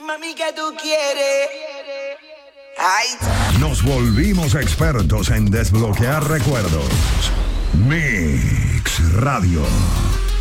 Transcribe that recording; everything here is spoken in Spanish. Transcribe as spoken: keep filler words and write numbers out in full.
Mami, ¿qué tú quieres? Ay. Nos volvimos expertos en desbloquear recuerdos. Mix Radio.